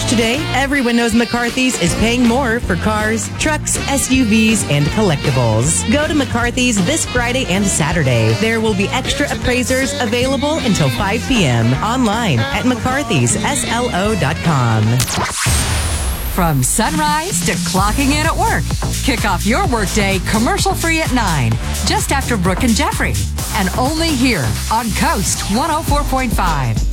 today, everyone knows McCarthy's is paying more for cars, trucks, SUVs, and collectibles. Go to McCarthy's this Friday and Saturday. There will be extra appraisers available until 5 p.m. online at mccarthysSLO.com. From sunrise to clocking in at work. Kick off your workday commercial-free at 9, just after Brooke and Jeffrey. And only here on Coast 104.5.